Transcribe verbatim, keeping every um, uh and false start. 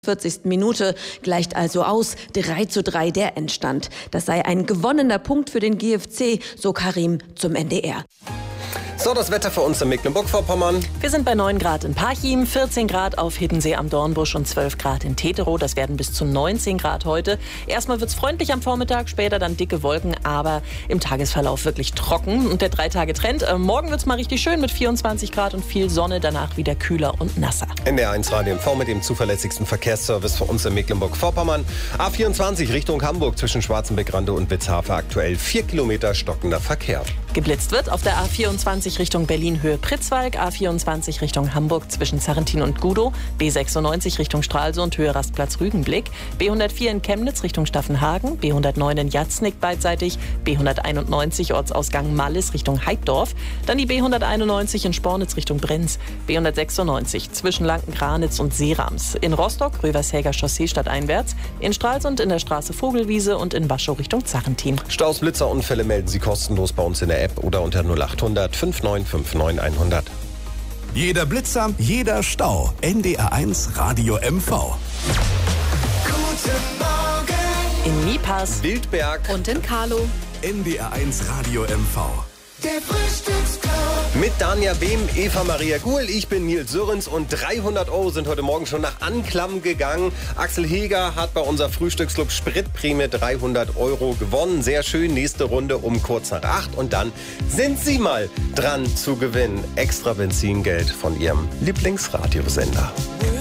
vierzigsten Minute gleicht also aus, drei zu drei der Endstand. Das sei ein gewonnener Punkt für den G F C, so Karim zum N D R. So, das Wetter für uns in Mecklenburg-Vorpommern. Wir sind bei neun Grad in Parchim, vierzehn Grad auf Hiddensee am Dornbusch und zwölf Grad in Teterow. Das werden bis zu neunzehn Grad heute. Erstmal wird es freundlich am Vormittag, später dann dicke Wolken, aber im Tagesverlauf wirklich trocken. Und der Drei-Tage-Trend, äh, morgen wird es mal richtig schön mit vierundzwanzig Grad und viel Sonne, danach wieder kühler und nasser. N D R eins Radio M V mit dem zuverlässigsten Verkehrsservice für uns in Mecklenburg-Vorpommern. A vierundzwanzig Richtung Hamburg zwischen Schwarzenbeck-Rande und Witzhafe aktuell vier Kilometer stockender Verkehr. Geblitzt wird auf der A vierundzwanzig Richtung Berlin Höhe Pritzwalk, A vierundzwanzig Richtung Hamburg zwischen Zarrentin und Gudow, B sechsundneunzig Richtung Stralsund Höhe Rastplatz Rügenblick, B hundertvier in Chemnitz Richtung Staffenhagen, B hundertneun in Jatznick beidseitig, B hunderteinundneunzig Ortsausgang Mallis Richtung Heiddorf, dann die B hunderteinundneunzig in Spornitz Richtung Brenz, B hundertsechsundneunzig zwischen Lanken-Granitz und Seerams, in Rostock Rövershäger Chaussee stadteinwärts, in Stralsund in der Straße Vogelwiese und in Waschow Richtung Zarrentin. Staus, Blitzer, Unfälle melden Sie kostenlos bei uns in der App oder unter null achthundert fünfundneunzig fünfundneunzig hundert. Jeder Blitzer, jeder Stau. N D R eins Radio M V. Guten Morgen In Miepass Wildberg Und in Karlow. N D R eins Radio M V. der Frühstücksclub. mit Danja Behm, Eva Maria Guhl. Ich bin Nils Sörens und dreihundert Euro sind heute Morgen schon nach Anklam gegangen. Axel Heger hat bei unser Frühstücksclub Spritprämie dreihundert Euro gewonnen. Sehr schön. Nächste Runde um kurz nach acht. Und dann sind Sie mal dran zu gewinnen. Extra Benzingeld von Ihrem Lieblingsradiosender.